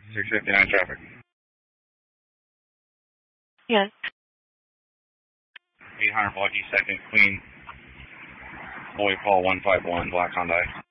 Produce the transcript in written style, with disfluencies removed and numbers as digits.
659 traffic. Yes. 800 block E2nd, Queen. Boy call 151, Black Hyundai.